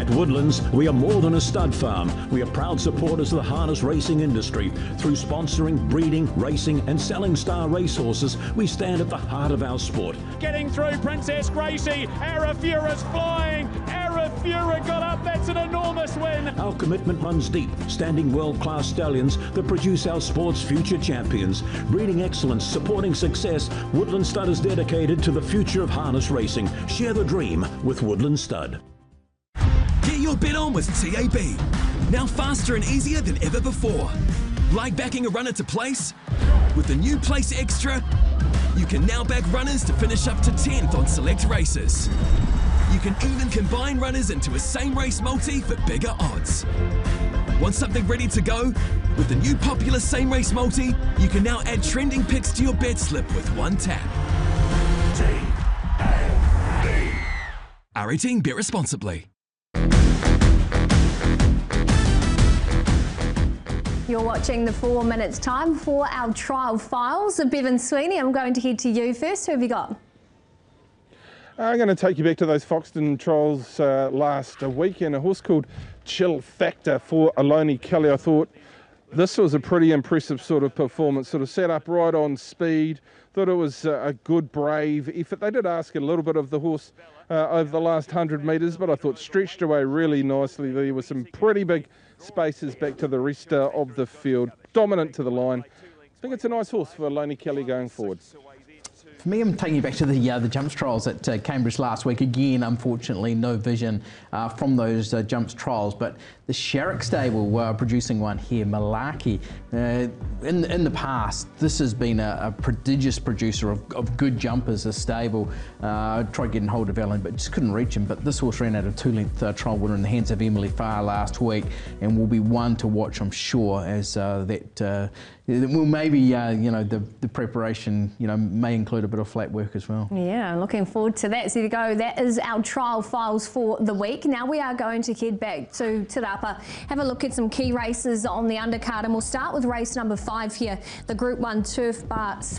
At Woodlands, we are more than a stud farm. We are proud supporters of the harness racing industry. Through sponsoring, breeding, racing and selling star racehorses, we stand at the heart of our sport. Getting through Princess Gracie, Arafura's flying, Arafura got up, that's an enormous win. Our commitment runs deep, standing world-class stallions that produce our sport's future champions. Breeding excellence, supporting success, Woodland Stud is dedicated to the future of harness racing. Share the dream with Woodland Stud. Get your bet on with TAB. Now faster and easier than ever before. Like backing a runner to place? With the new Place Extra, you can now back runners to finish up to 10th on select races. You can even combine runners into a same race multi for bigger odds. Want something ready to go? With the new popular same race multi, you can now add trending picks to your bet slip with one tap. TAB. R18, bet responsibly. You're watching the 4 minutes time for our trial files. Bevan Sweeney, I'm going to head to you first. Who have you got? I'm going to take you back to those Foxton trials last week, and a horse called Chill Factor for Aloni Kelly. I thought this was a pretty impressive sort of performance, sort of set up right on speed. Thought it was a good, brave effort. They did ask a little bit of the horse over the last 100 metres, but I thought stretched away really nicely. There were some pretty big spaces back to the rest of the field. Dominant to the line. I think it's a nice horse for Aloni Kelly going forward. For me, I'm taking you back to the jumps trials at Cambridge last week. Again, unfortunately, no vision from those jumps trials, but the Sherrick stable producing one here, Malarkey. In the past, this has been a prodigious producer of good jumpers, a stable. Tried getting hold of Alan, but just couldn't reach him. But this horse ran out a 2-length trial winner in the hands of Emily Farr last week, and will be one to watch, I'm sure, as that well, maybe the preparation may include a bit of flat work as well. Yeah, looking forward to that. So there you go. That is our trial files for the week. Now we are going to head back to Te Rapa, have a look at some key races on the undercard, and we'll start with race number 5 here, the Group 1 Turf Bar